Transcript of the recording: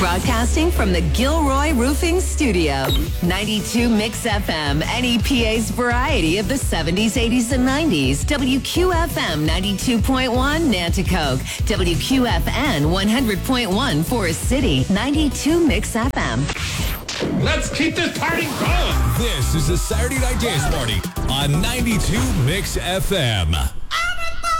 Broadcasting from the Gilroy Roofing Studio. 92 Mix FM, NEPA's variety of the 70s, 80s, and 90s. WQFM 92.1 Nanticoke. WQFN 100.1 Forest City. 92 Mix FM. Let's keep this party going. This is the Saturday Night Dance Party on 92 Mix FM.